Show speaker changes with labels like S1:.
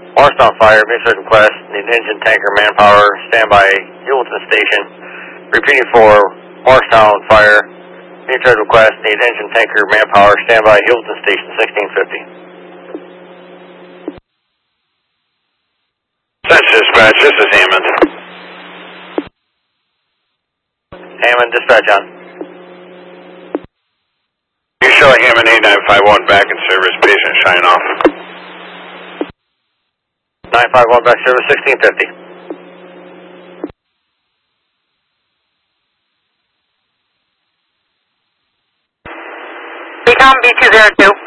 S1: Morristown Fire, administrative request, need engine, tanker, manpower, standby, Hewlton Station. Repeating for Morristown Fire, administrative request, need engine, tanker, manpower, standby, Hewlton Station, 1650.
S2: That's dispatch, this is Hammond.
S1: Hammond, dispatch on.
S2: You show Hammond 8951 back in service, patient shine off.
S1: 951 back service, 1650.
S3: Recon B202.